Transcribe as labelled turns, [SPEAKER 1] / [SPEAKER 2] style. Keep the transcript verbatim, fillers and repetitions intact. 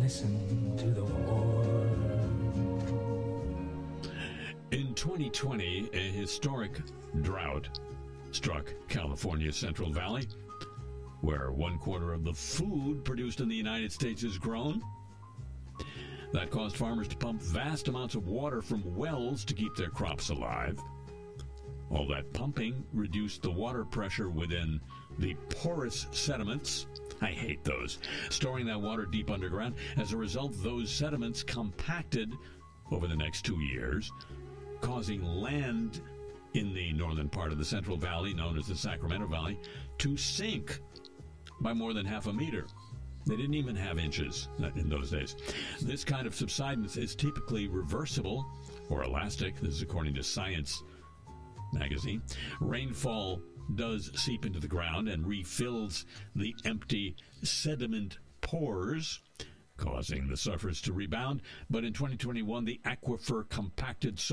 [SPEAKER 1] listen to the horn.
[SPEAKER 2] In twenty twenty, a historic drought struck California's Central Valley, where one quarter of the food produced in the United States is grown. That caused farmers to pump vast amounts of water from wells to keep their crops alive. All that pumping reduced the water pressure within the porous sediments. I hate those. Storing that water deep underground. As a result, those sediments compacted over the next two years, causing land in the northern part of the Central Valley, known as the Sacramento Valley, to sink by more than half a meter. They didn't even have inches in those days. This kind of subsidence is typically reversible or elastic. This is according to Science magazine. Rainfall does seep into the ground and refills the empty sediment pores, causing the surface to rebound. But in twenty twenty-one, the aquifer compacted so